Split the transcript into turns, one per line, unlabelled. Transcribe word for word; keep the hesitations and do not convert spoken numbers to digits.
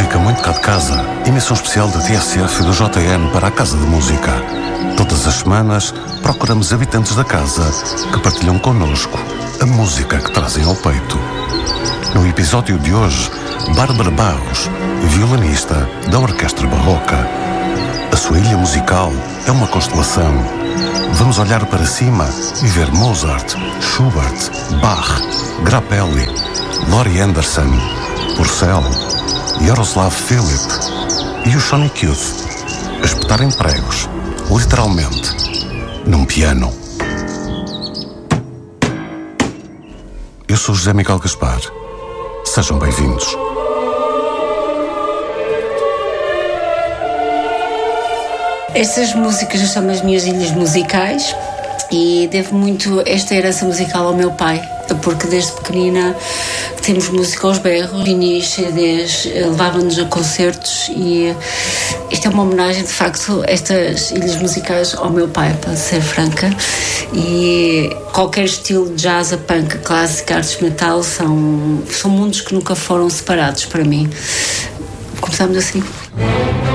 música muito cá de casa. Emissão especial da T S F e do J N para a Casa de Música. Todas as semanas procuramos habitantes da casa que partilham connosco a música que trazem ao peito. No episódio de hoje, Bárbara Barros, violinista da Orquestra Barroca. A sua ilha musical é uma constelação. Vamos olhar para cima e ver Mozart, Schubert, Bach, Grappelli, Laurie Anderson, Purcell, Jaroslav Filip e o Sonic Youth a espetarem pregos, literalmente, num piano. Eu sou José Miguel Gaspar. Sejam bem-vindos.
Estas músicas são as minhas ilhas musicais e devo muito esta herança musical ao meu pai, porque desde pequenina temos música aos berros, vinis, C Ds, levava-nos a concertos e isto é uma homenagem, de facto, a estas ilhas musicais ao meu pai, para ser franca. E qualquer estilo de jazz, a punk, clássica, artes metal são, são mundos que nunca foram separados para mim. Começamos assim.